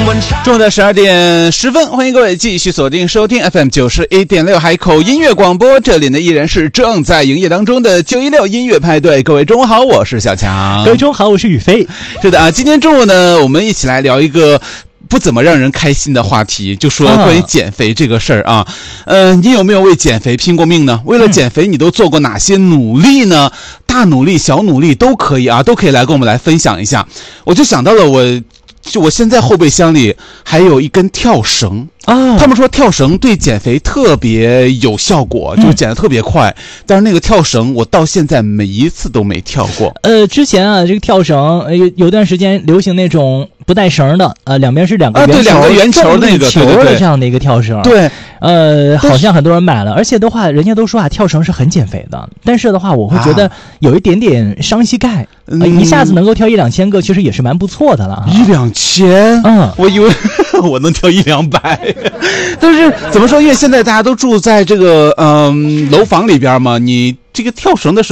中午的12:10，欢迎各位继续锁定收听 FM91.6海口音乐广播，这里呢依然是正在营业当中的916音乐派对。各位中午好，我是小强。 各位中午好，我是宇飞。 是的啊，今天中午呢，我们一起来聊一个不怎么让人开心的话题，就说关于减肥这个事儿啊。你有没有为减肥拼过命呢？为了减肥，你都做过哪些努力呢？大努力、小努力都可以啊，都可以来跟我们来分享一下。我就想到了我现在后备箱里还有一根跳绳啊，他们说跳绳对减肥特别有效果，就是减得特别快。但是那个跳绳我到现在每一次都没跳过。 之前啊，这个跳绳有段时间流行那种不带绳的，两边是两个圆球， 对，两个圆球那个球的这样的一个跳绳。 对， 好像很多人买了，而且的话，人家都说啊，跳绳是很减肥的。但是的话，我会觉得有一点点伤膝盖，一下子能够跳1-2千个，其实也是蛮不错的了。 1-2千，我以为我能跳100-200，但是怎么说？因为现在大家都住在这个楼房里边嘛，你这个跳绳的时候